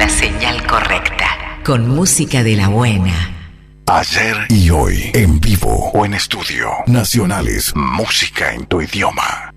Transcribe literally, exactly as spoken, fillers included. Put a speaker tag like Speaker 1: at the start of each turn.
Speaker 1: señal correcta. Con música de la buena.
Speaker 2: Ayer y hoy, en vivo o en estudio. Nacionales, música en tu idioma.